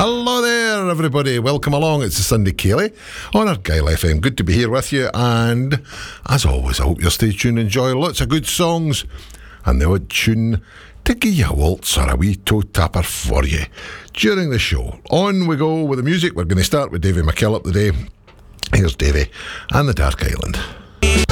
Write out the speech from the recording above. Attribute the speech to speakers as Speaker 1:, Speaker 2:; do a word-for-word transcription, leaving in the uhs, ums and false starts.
Speaker 1: Hello there, everybody. Welcome along. It's the Sunday Ceilidh on Argyle F M. Good to be here with you. And as always, I hope you'll stay tuned and enjoy lots of good songs and the odd tune to give you a waltz or a wee toe tapper for you during the show. On we go with the music. We're going to start with Davy McKillop today. Here's Davy and the Dark Island.